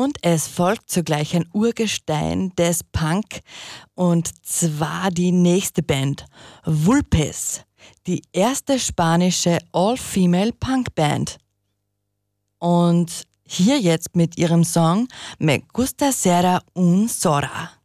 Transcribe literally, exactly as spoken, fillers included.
Und es folgt zugleich ein Urgestein des Punk, und zwar die nächste Band, Vulpes, die erste spanische All-Female-Punk-Band. Und hier jetzt mit ihrem Song Me gusta ser un Zorra.